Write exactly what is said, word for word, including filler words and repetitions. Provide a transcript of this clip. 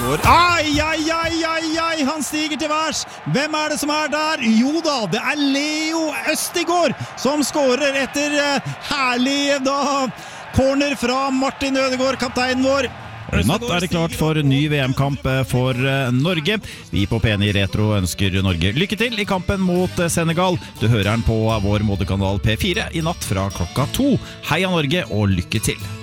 Ødegaard. Ai, ai, ai, ai, ai, han stiger til værs. Hvem er det som er der? Jo da, det er Leo Østigård som skårer etter uh, herlig da, corner fra Martin Ødegaard, kapteinen vår. I natt er det klart for ny V M-kamp for Norge. Vi på P N I Retro ønsker Norge lykke til i kampen mot Senegal. Du hører den på vår moderkanal P fire i natt fra klokka to. Heia Norge og lykke til!